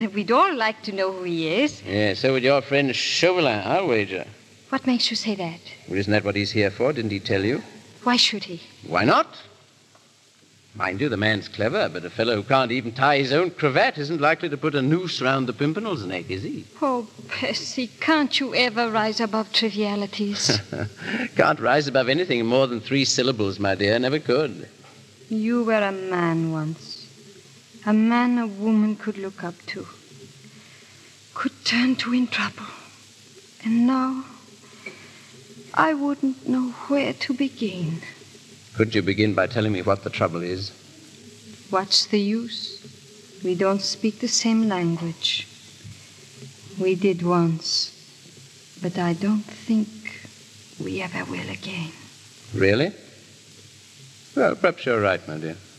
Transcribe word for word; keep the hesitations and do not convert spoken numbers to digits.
We'd all like to know who he is. Yeah, so would your friend Chauvelin, I'll wager. What makes you say that? Well, isn't that what he's here for? Didn't he tell you? Why should he? Why not? Mind you, the man's clever, but a fellow who can't even tie his own cravat isn't likely to put a noose round the Pimpernel's neck, is he? Oh, Percy, can't you ever rise above trivialities? Can't rise above anything more than three syllables, my dear. Never could. You were a man once. A man a woman could look up to. Could turn to in trouble. And now, I wouldn't know where to begin. Couldn't you begin by telling me what the trouble is? What's the use? We don't speak the same language. We did once, but I don't think we ever will again. Really? Well, perhaps you're right, my dear.